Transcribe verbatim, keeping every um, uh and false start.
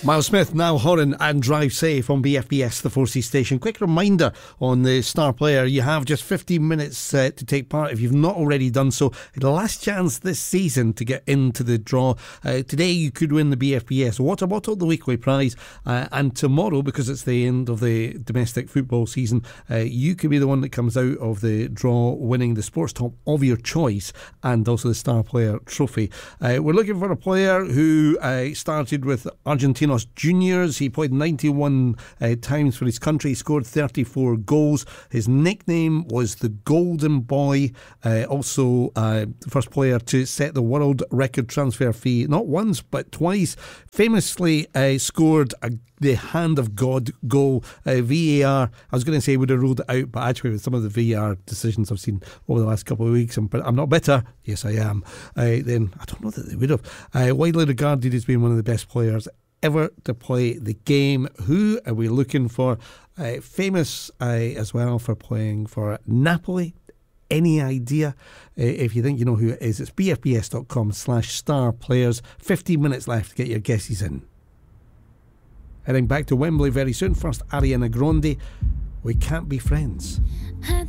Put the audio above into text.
Miles Smith, Niall Horan and Drive Safe on B F B S, the four C station. Quick reminder on the Star Player, you have just fifteen minutes uh, to take part if you've not already done so. The last chance this season to get into the draw. Uh, today you could win the B F B S Water Bottle, the weekly prize, uh, and tomorrow, because it's the end of the domestic football season, uh, you could be the one that comes out of the draw winning the sports top of your choice and also the Star Player trophy. Uh, we're looking for a player who uh, started with Argentinos Juniors. He played ninety-one uh, times for his country. He scored thirty-four goals. His nickname was the Golden Boy. Uh, also, uh, the first player to set the world record transfer fee, not once but twice. Famously uh, scored a the hand of God goal. uh, V A R, I was going to say would have ruled it out, but actually with some of the V A R decisions I've seen over the last couple of weeks, I'm, I'm not bitter, yes I am, uh, then I don't know that they would have. Uh, widely regarded as being one of the best players ever to play the game. Who are we looking for? Uh, famous uh, as well for playing for Napoli. Any idea? Uh, if you think you know who it is, it's bfbs.com slash star players. fifteen minutes left to get your guesses in. Heading back to Wembley very soon. First, Ariana Grande, We Can't Be Friends.